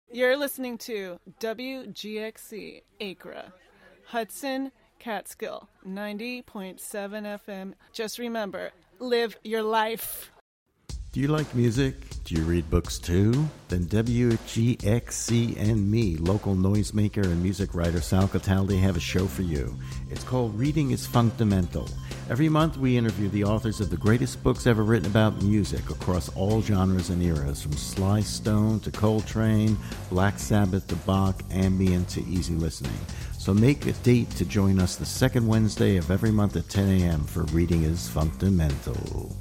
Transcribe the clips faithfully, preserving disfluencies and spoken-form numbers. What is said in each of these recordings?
You're listening to W G X C Acra, Hudson, Catskill, ninety point seven F M. Just remember, live your life. Do you like music? Do you read books too? Then W G X C and me, local noisemaker and music writer Sal Cataldi, have a show for you. It's called Reading is Fundamental. Every month we interview the authors of the greatest books ever written about music across all genres and eras, from Sly Stone to Coltrane, Black Sabbath to Bach, ambient to easy listening. So make a date to join us the second Wednesday of every month at ten a.m. for Reading is Fundamental.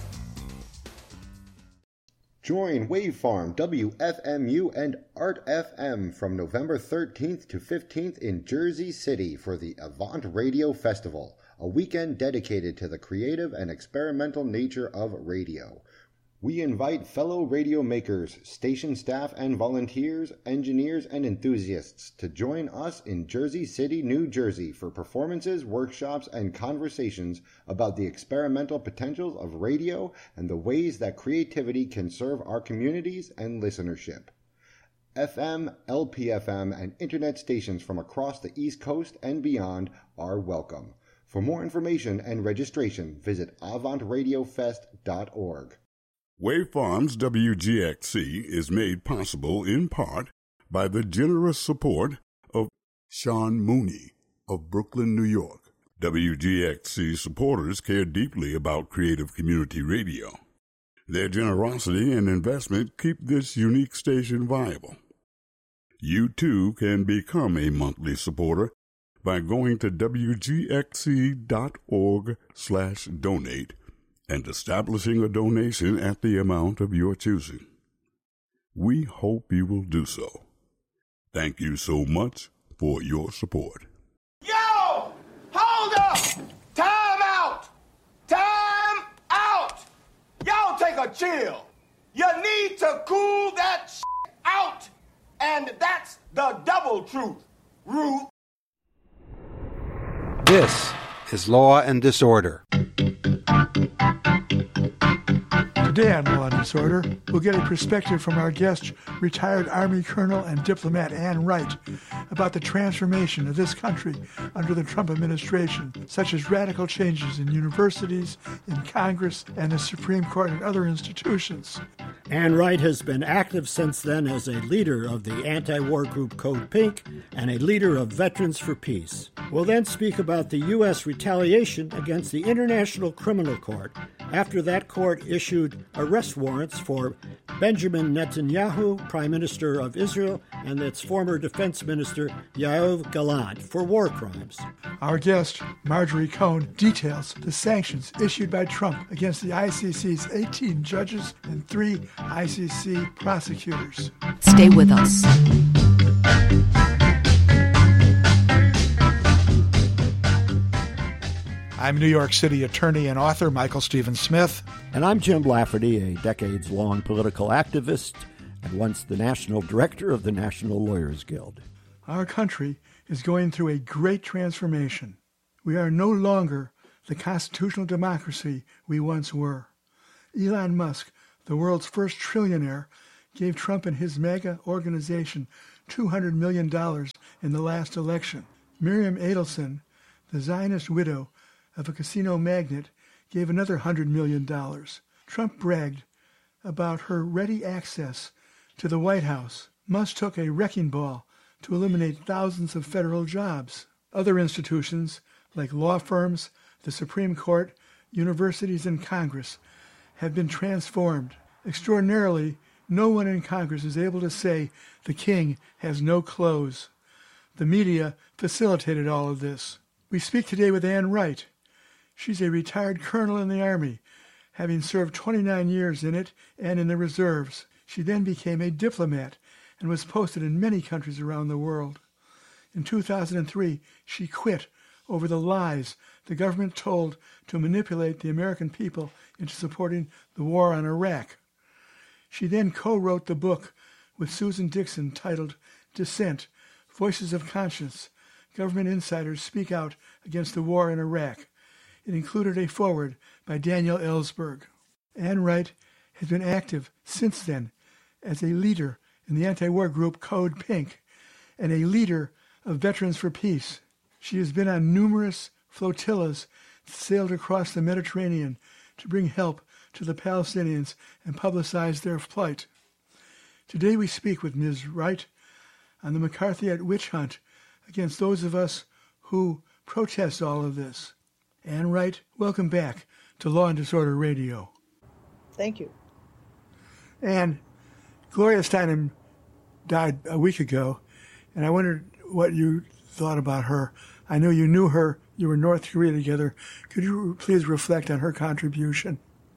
Join Wavefarm, W F M U, and Art F M from November thirteenth to fifteenth in Jersey City for the Avant Radio Festival, a weekend dedicated to the creative and experimental nature of radio. We invite fellow radio makers, station staff and volunteers, engineers and enthusiasts to join us in Jersey City, New Jersey for performances, workshops, and conversations about the experimental potentials of radio and the ways that creativity can serve our communities and listenership. F M, L P F M, and internet stations from across the East Coast and beyond are welcome. For more information and registration, visit avant radio fest dot org. Wavefarm's W G X C is made possible in part by the generous support of Sean Mooney of Brooklyn, New York. W G X C supporters care deeply about creative community radio. Their generosity and investment keep this unique station viable. You too can become a monthly supporter by going to W G X C dot org slash donate and establishing a donation at the amount of your choosing. We hope you will do so. Thank you so much for your support. Yo! Hold up! Time out! Time out! Y'all take a chill. You need to cool that shit out. And that's the double truth, Ruth. This is Law and Disorder. Today on Law and Disorder, we'll get a perspective from our guest, retired Army Colonel and diplomat Ann Wright, about the transformation of this country under the Trump administration, such as radical changes in universities, in Congress, and the Supreme Court and other institutions. Ann Wright has been active since then as a leader of the anti-war group Code Pink and a leader of Veterans for Peace. We'll then speak about the U S retaliation against the International Criminal Court after that court issued arrest warrants for Benjamin Netanyahu, Prime Minister of Israel, and its former Defense Minister Yoav Gallant for war crimes. Our guest, Marjorie Cohn, details the sanctions issued by Trump against the I C C's eighteen judges and three I C C prosecutors. Stay with us. I'm New York City attorney and author Michael Stephen Smith. And I'm Jim Lafferty, a decades-long political activist and once the national director of the National Lawyers Guild. Our country is going through a great transformation. We are no longer the constitutional democracy we once were. Elon Musk, the world's first trillionaire, gave Trump and his MAGA organization two hundred million dollars in the last election. Miriam Adelson, the Zionist widow of a casino magnate, gave another one hundred million dollars. Trump bragged about her ready access to the White House. Musk took a wrecking ball to eliminate thousands of federal jobs. Other institutions, like law firms, the Supreme Court, universities, and Congress, have been transformed. Extraordinarily, no one in Congress is able to say the king has no clothes. The media facilitated all of this. We speak today with Ann Wright. She's a retired colonel in the Army, having served twenty-nine years in it and in the reserves. She then became a diplomat and was posted in many countries around the world. In two thousand three, she quit over the lies the government told to manipulate the American people into supporting the war on Iraq. She then co-wrote the book with Susan Dixon titled Dissent, Voices of Conscience. Government insiders speak out against the war in Iraq. It included a foreword by Daniel Ellsberg. Ann Wright has been active since then as a leader in the anti-war group Code Pink and a leader of Veterans for Peace. She has been on numerous flotillas that sailed across the Mediterranean to bring help to the Palestinians and publicize their plight. Today we speak with Miz Wright on the McCarthyite witch hunt against those of us who protest all of this. Ann Wright, welcome back to Law and Disorder Radio. Thank you. And Gloria Steinem died a week ago, and I wondered what you thought about her. I know you knew her. You were in North Korea together. Could you please reflect on her contribution?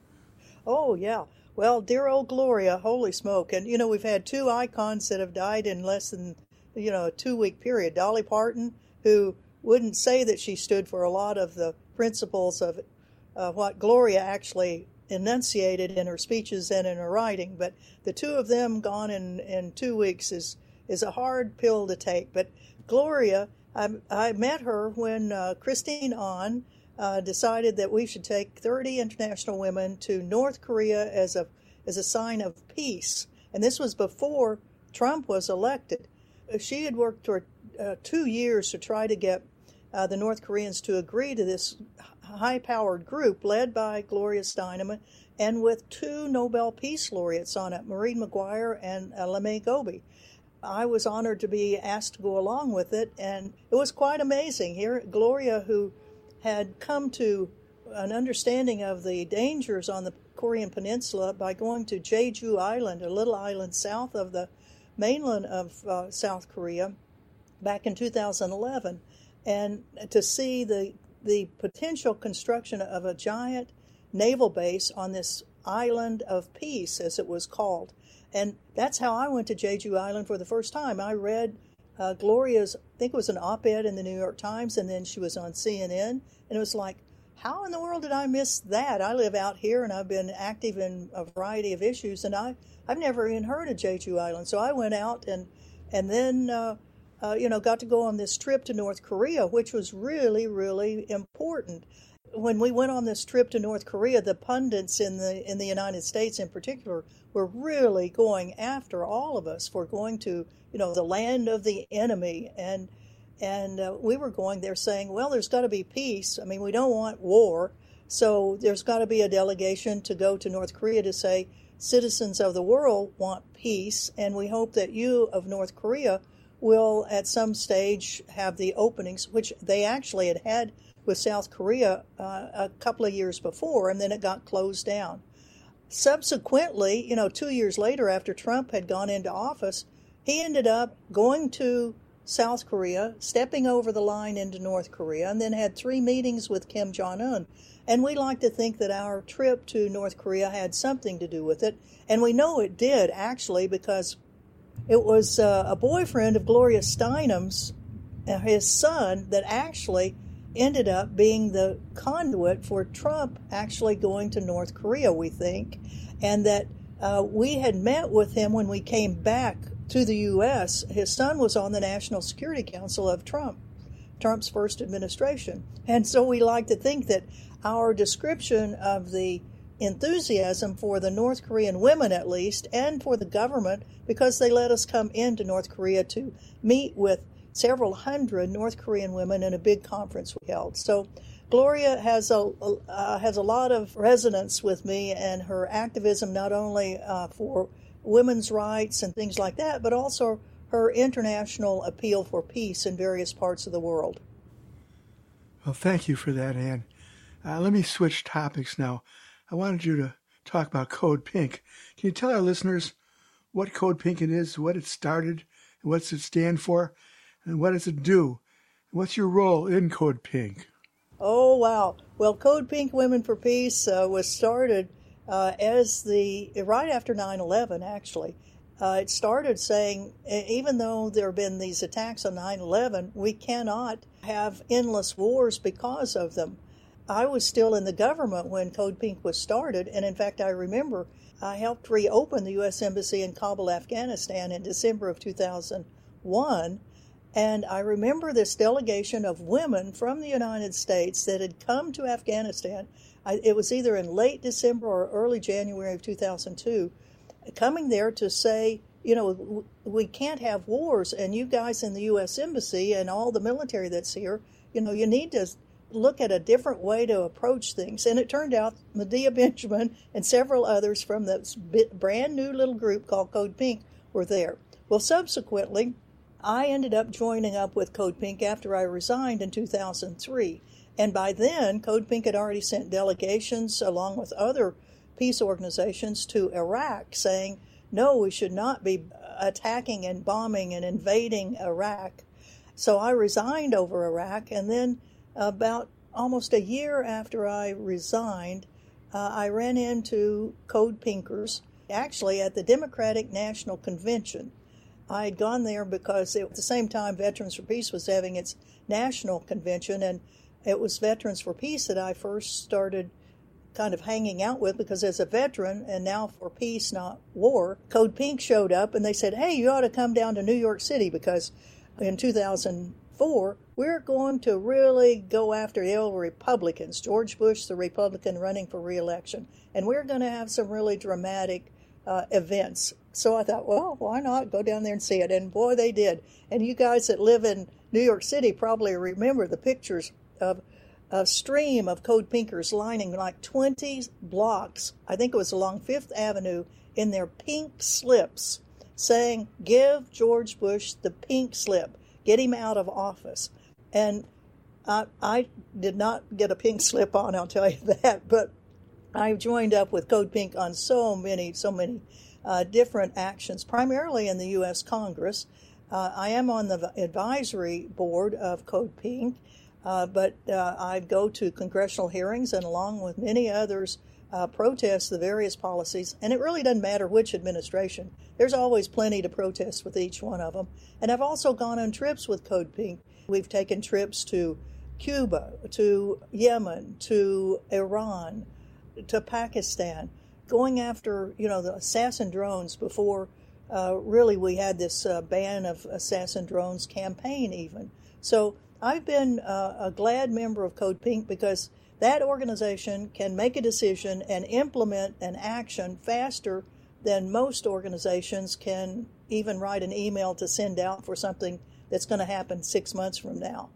Oh, yeah. Well, dear old Gloria, holy smoke. And, you know, we've had two icons that have died in less than, you know, a two-week period. Dolly Parton, who wouldn't say that she stood for a lot of the principles of uh, what Gloria actually enunciated in her speeches and in her writing. But the two of them gone in, in two weeks is, is a hard pill to take. But Gloria, I, I met her when uh, Christine Ahn uh, decided that we should take thirty international women to North Korea as a as a sign of peace. And this was before Trump was elected. She had worked for uh, two years to try to get uh, the North Koreans to agree to this high-powered group led by Gloria Steinem and with two Nobel Peace Laureates on it, Maureen Maguire and uh, LeMay Gobi. I was honored to be asked to go along with it, and it was quite amazing. Here, Gloria, who had come to an understanding of the dangers on the Korean Peninsula by going to Jeju Island, a little island south of the mainland of uh, South Korea, back in two thousand eleven, and to see the the potential construction of a giant naval base on this island of peace, as it was called. And that's how I went to Jeju Island for the first time. I read uh, Gloria's, I think it was an op-ed in the New York Times, and then she was on C N N, and it was like, how in the world did I miss that? I live out here, and I've been active in a variety of issues, and I, I've never even heard of Jeju Island. So I went out and, and then, uh, uh, you know, got to go on this trip to North Korea, which was really, really important. When we went on this trip to North Korea, the pundits in the in the United States in particular were really going after all of us for going to, you know, the land of the enemy. And and uh, we were going there saying, well, there's got to be peace. I mean, we don't want war. So there's got to be a delegation to go to North Korea to say, citizens of the world want peace. And we hope that you of North Korea will at some stage have the openings, which they actually had had with South Korea uh, a couple of years before, and then it got closed down. Subsequently, you know, two years later, after Trump had gone into office, he ended up going to South Korea, stepping over the line into North Korea, and then had three meetings with Kim Jong-un. And we like to think that our trip to North Korea had something to do with it, and we know it did, actually, because it was uh, a boyfriend of Gloria Steinem's, uh, his son, that actually ended up being the conduit for Trump actually going to North Korea, we think, and that uh, we had met with him when we came back to the U S. His son was on the National Security Council of Trump, Trump's first administration. And so we like to think that our description of the enthusiasm for the North Korean women, at least, and for the government, because they let us come into North Korea to meet with several hundred North Korean women in a big conference we held. So Gloria has a uh, has a lot of resonance with me, and her activism not only uh, for women's rights and things like that, but also her international appeal for peace in various parts of the world. Well, thank you for that, Ann. Uh, let me switch topics now. I wanted you to talk about Code Pink. Can you tell our listeners what Code Pink it is, what it started, and what's it stand for? And what does it do? What's your role in Code Pink? Oh, wow. Well, Code Pink Women for Peace uh, was started uh, as the, right after nine eleven, actually. Uh, it started saying, even though there have been these attacks on nine eleven, we cannot have endless wars because of them. I was still in the government when Code Pink was started, and in fact, I remember I helped reopen the U S Embassy in Kabul, Afghanistan in December of two thousand one. And I remember this delegation of women from the United States that had come to Afghanistan. I, it was either in late December or early January of two thousand two, coming there to say you know, we can't have wars, and you guys in the U S Embassy and all the military that's here, you know, you need to look at a different way to approach things. And it turned out Medea Benjamin and several others from this brand new little group called Code Pink were there. Well, subsequently, I ended up joining up with Code Pink after I resigned in two thousand three. And by then, Code Pink had already sent delegations along with other peace organizations to Iraq saying, no, we should not be attacking and bombing and invading Iraq. So I resigned over Iraq, and then about almost a year after I resigned, uh, I ran into Code Pinkers, actually at the Democratic National Convention. I had gone there because at the same time Veterans for Peace was having its national convention, and it was Veterans for Peace that I first started kind of hanging out with, because as a veteran, and now for peace, not war, Code Pink showed up and they said, hey, you ought to come down to New York City, because in two thousand four, we're going to really go after the old Republicans, George Bush, the Republican running for re-election, and we're going to have some really dramatic uh, events. So I thought, well, why not go down there and see it? And boy, they did. And you guys that live in New York City probably remember the pictures of a stream of Code Pinkers lining like twenty blocks, I think it was along Fifth Avenue, in their pink slips, saying, give George Bush the pink slip, get him out of office. And I, I did not get a pink slip on, I'll tell you that, but I joined up with Code Pink on so many, so many uh, different actions, primarily in the U S Congress. Uh, I am on the advisory board of Code Pink, Uh, but uh, I go to congressional hearings and, along with many others, uh, protest the various policies. And it really doesn't matter which administration. There's always plenty to protest with each one of them. And I've also gone on trips with Code Pink. We've taken trips to Cuba, to Yemen, to Iran, to Pakistan, going after, you know, the assassin drones before uh, really we had this uh, ban of assassin drones campaign even. So I've been uh, a glad member of Code Pink, because that organization can make a decision and implement an action faster than most organizations can even write an email to send out for something that's going to happen six months from now.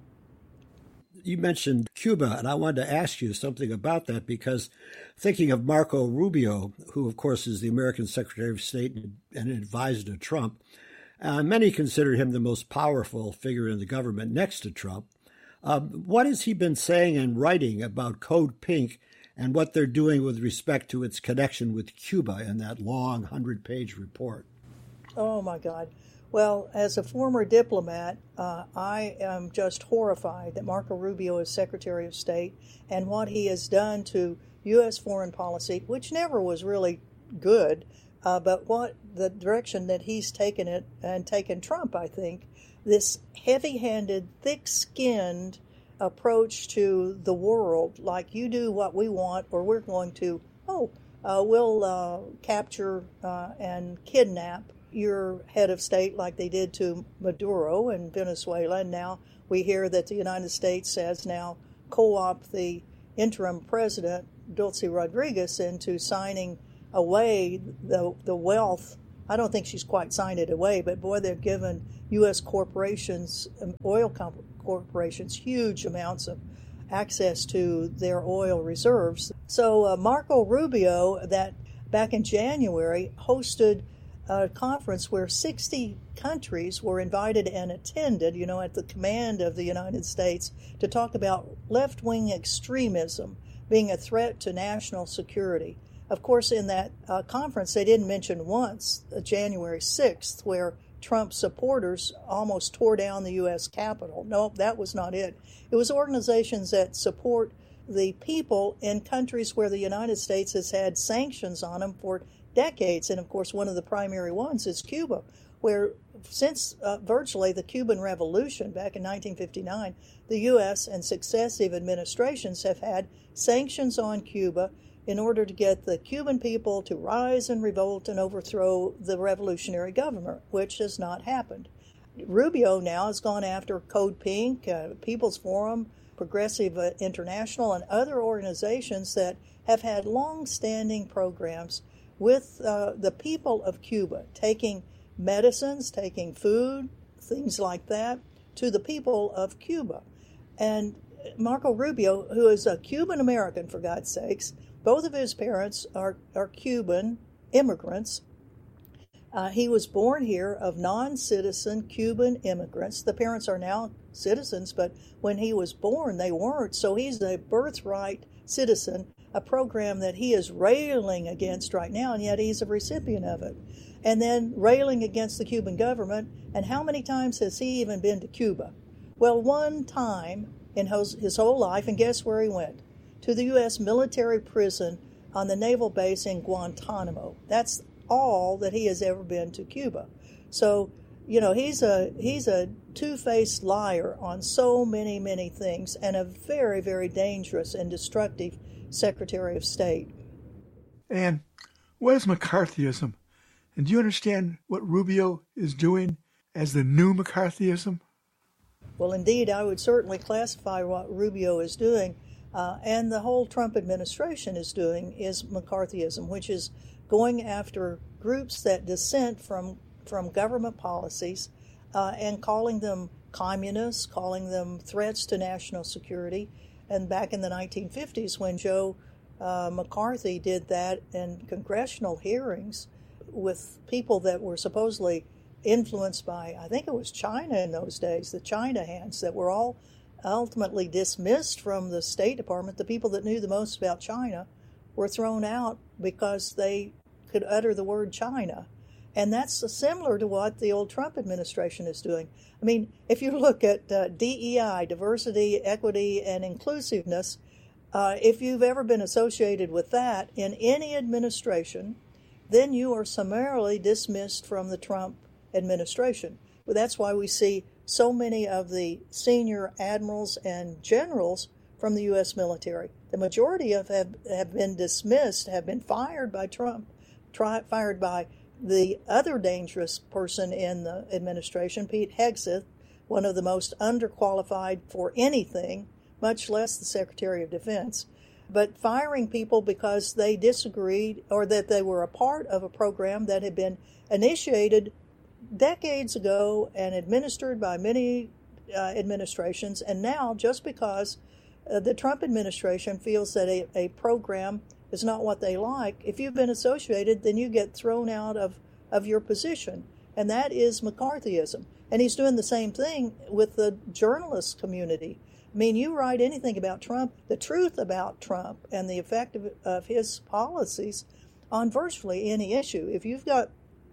You mentioned Cuba, and I wanted to ask you something about that, because thinking of Marco Rubio, who, of course, is the American Secretary of State and advisor to Trump, Uh, many consider him the most powerful figure in the government next to Trump. Um, what has he been saying and writing about Code Pink and what they're doing with respect to its connection with Cuba in that long hundred-page report? Oh, my God. Well, as a former diplomat, uh, I am just horrified that Marco Rubio is Secretary of State, and what he has done to U S foreign policy, which never was really good, Uh, but what the direction that he's taken it and taken Trump, I think, this heavy-handed, thick-skinned approach to the world, like you do what we want or we're going to, oh, uh, we'll uh, capture uh, and kidnap your head of state like they did to Maduro in Venezuela. And now we hear that the United States has now co-opted the interim president, Dulce Rodriguez, into signing away the the wealth. I don't think she's quite signed it away, but boy, they've given U S corporations, oil corporations, huge amounts of access to their oil reserves. So uh, Marco Rubio, that back in January, hosted a conference where sixty countries were invited and attended, you know, at the command of the United States, to talk about left-wing extremism being a threat to national security. Of course, in that uh, conference, they didn't mention once uh, January sixth, where Trump supporters almost tore down the U S Capitol. No, that was not it. It was organizations that support the people in countries where the United States has had sanctions on them for decades. And, of course, one of the primary ones is Cuba, where since uh, virtually the Cuban Revolution back in nineteen fifty-nine, the U S and successive administrations have had sanctions on Cuba in order to get the Cuban people to rise and revolt and overthrow the revolutionary government, which has not happened. Rubio now has gone after Code Pink, uh, People's Forum, Progressive International, and other organizations that have had long-standing programs with uh, the people of Cuba, taking medicines, taking food, things like that, to the people of Cuba. And Marco Rubio, who is a Cuban American, for God's sakes, both of his parents are, are Cuban immigrants. Uh, he was born here of non-citizen Cuban immigrants. The parents are now citizens, but when he was born, they weren't. So he's a birthright citizen, a program that he is railing against right now, and yet he's a recipient of it. And then railing against the Cuban government. And how many times has he even been to Cuba? Well, one time in his whole life, and guess where he went? To the U S military prison on the naval base in Guantanamo. That's all that he has ever been to Cuba. So, you know, he's a he's a two-faced liar on so many, many things, and a very, very dangerous and destructive Secretary of State. And what is McCarthyism? And do you understand what Rubio is doing as the new McCarthyism? Well, indeed, I would certainly classify what Rubio is doing, uh, and the whole Trump administration is doing, is McCarthyism, which is going after groups that dissent from, from government policies uh, and calling them communists, calling them threats to national security. And back in the nineteen fifties, when Joe uh, McCarthy did that in congressional hearings with people that were supposedly influenced by, I think it was China in those days, the China hands that were all ultimately dismissed from the State Department. The people that knew the most about China were thrown out because they could utter the word China. And that's similar to what the old Trump administration is doing. I mean, if you look at uh, D E I, diversity, equity, and inclusiveness, uh, if you've ever been associated with that in any administration, then you are summarily dismissed from the Trump administration. Well, that's why we see so many of the senior admirals and generals from the U S military. The majority of have, have been dismissed, have been fired by Trump, try, fired by the other dangerous person in the administration, Pete Hegseth, one of the most underqualified for anything, much less the Secretary of Defense. But firing people because they disagreed or that they were a part of a program that had been initiated decades ago and administered by many uh, administrations, and now just because uh, the Trump administration feels that a, a program is not what they like, if you've been associated, then you get thrown out of, of your position. And that is McCarthyism. And he's doing the same thing with the journalist community. I mean, you write anything about Trump, the truth about Trump and the effect of, of his policies on virtually any issue. If you've got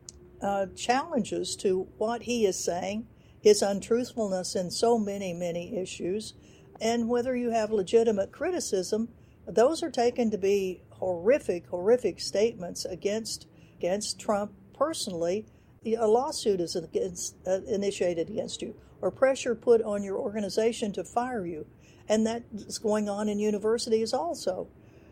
uh, challenges to what he is saying, his untruthfulness in so many, many issues, and whether you have legitimate criticism, those are taken to be horrific, horrific statements against against Trump personally. A lawsuit is against, uh, initiated against you, or pressure put on your organization to fire you, and that's going on in universities also.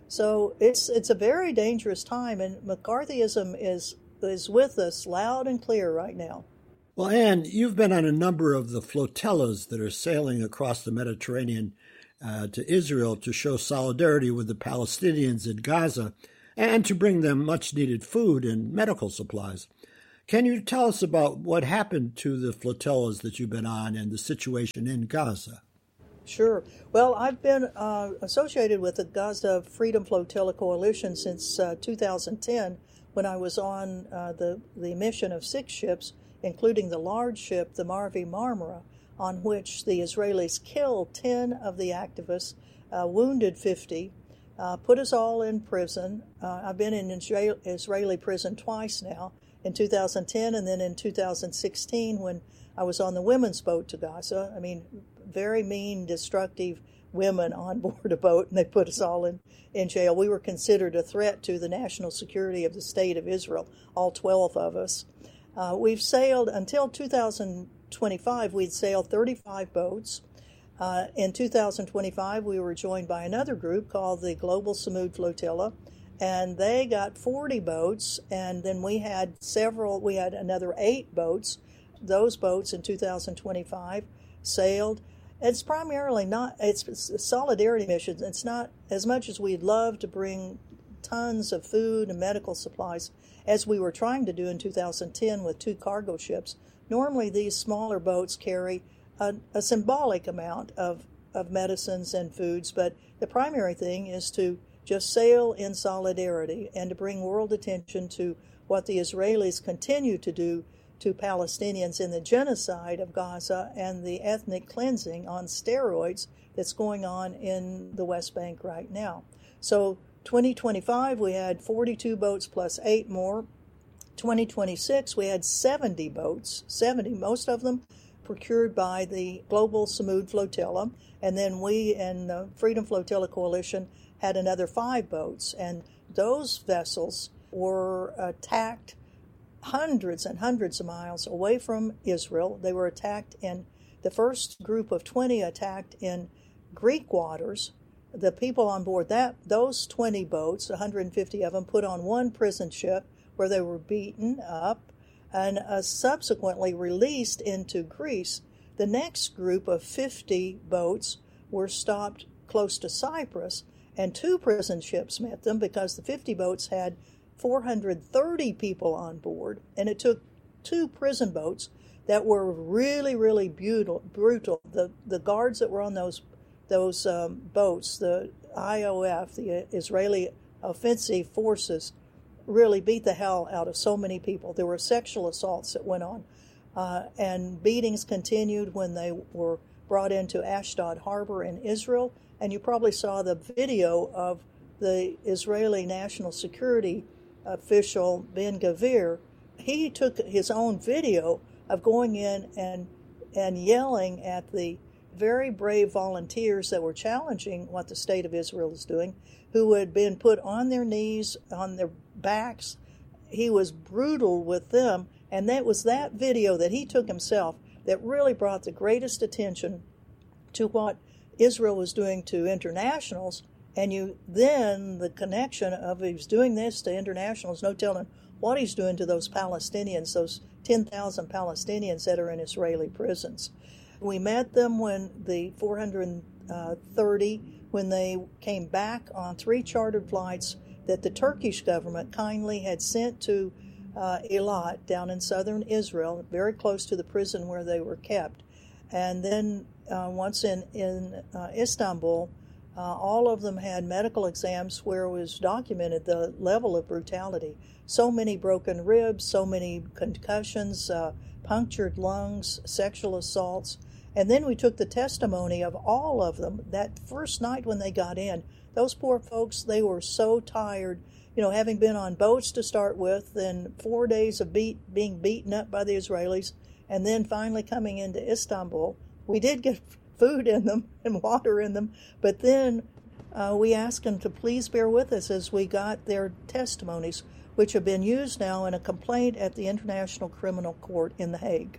So it's it's a very dangerous time, and McCarthyism is is with us loud and clear right now. Well, Ann, you've been on a number of the flotillas that are sailing across the Mediterranean uh, to Israel to show solidarity with the Palestinians in Gaza and to bring them much-needed food and medical supplies. Can you tell us about what happened to the flotillas that you've been on and the situation in Gaza? Sure. Well, I've been uh, associated with the Gaza Freedom Flotilla Coalition since uh, two thousand ten, when I was on uh, the, the mission of six ships, including the large ship, the Mavi Marmara, on which the Israelis killed ten of the activists, uh, wounded fifty, uh, put us all in prison. Uh, I've been in Israeli prison twice now, in two thousand ten and then in two thousand sixteen when I was on the women's boat to Gaza. I mean, very mean, destructive women on board a boat, and they put us all in, in jail. We were considered a threat to the national security of the state of Israel, all twelve of us. Uh, we've sailed, until two thousand twenty-five, we'd sailed thirty-five boats. Uh, in two thousand twenty-five, we were joined by another group called the Global Samud Flotilla, and they got forty boats, and then we had several, we had another eight boats. Those boats in two thousand twenty-five sailed. It's primarily not, it's solidarity missions. It's not as much as we'd love to bring tons of food and medical supplies, as we were trying to do in two thousand ten with two cargo ships. Normally, these smaller boats carry a, a symbolic amount of, of medicines and foods, but the primary thing is to just sail in solidarity and to bring world attention to what the Israelis continue to do to Palestinians in the genocide of Gaza and the ethnic cleansing on steroids that's going on in the West Bank right now. So twenty twenty-five, we had forty-two boats plus eight more. twenty twenty-six, we had seventy boats, seventy, most of them procured by the Global Samud Flotilla. And then we and the Freedom Flotilla Coalition had another five boats. And those vessels were attacked hundreds and hundreds of miles away from Israel. They were attacked in, the first group of twenty attacked in Greek waters. The people on board that those twenty boats, one hundred fifty of them, put on one prison ship where they were beaten up and uh, subsequently released into Greece. The next group of fifty boats were stopped close to Cyprus, and two prison ships met them because the fifty boats had four hundred thirty people on board, and it took two prison boats that were really, really brutal. brutal. The the guards that were on those those um, boats, the I O F, the Israeli Offensive Forces, really beat the hell out of so many people. There were sexual assaults that went on, uh, and beatings continued when they were brought into Ashdod Harbor in Israel. And you probably saw the video of the Israeli National Security official Ben Gvir. He took his own video of going in and and yelling at the very brave volunteers that were challenging what the state of Israel is doing, who had been put on their knees, on their backs. He was brutal with them, and that was that video that he took himself that really brought the greatest attention to what Israel was doing to internationals. And you then the connection of he was doing this to internationals, no telling what he's doing to those Palestinians, those ten thousand Palestinians that are in Israeli prisons. We met them when the four hundred thirty, when they came back on three chartered flights that the Turkish government kindly had sent to uh, Eilat down in southern Israel, very close to the prison where they were kept. And then uh, once in, in uh, Istanbul, uh, all of them had medical exams where it was documented the level of brutality. So many broken ribs, so many concussions, uh, punctured lungs, sexual assaults. And then we took the testimony of all of them. That first night when they got in, those poor folks, they were so tired, you know, having been on boats to start with, then four days of beat, being beaten up by the Israelis, and then finally coming into Istanbul. We did get food in them and water in them, but then uh, we asked them to please bear with us as we got their testimonies, which have been used now in a complaint at the International Criminal Court in The Hague.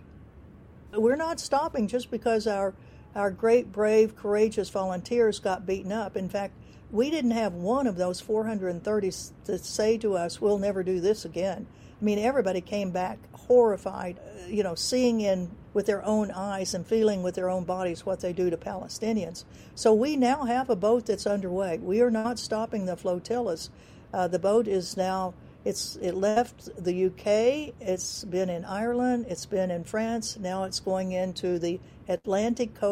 We're not stopping just because our our great, brave, courageous volunteers got beaten up. In fact, we didn't have one of those four hundred thirty to say to us, we'll never do this again. I mean, everybody came back horrified, you know, seeing in with their own eyes and feeling with their own bodies what they do to Palestinians. So we now have a boat that's underway. We are not stopping the flotillas. Uh, the boat is now... It's it left the U K, it's been in Ireland, it's been in France, now it's going into the Atlantic coast.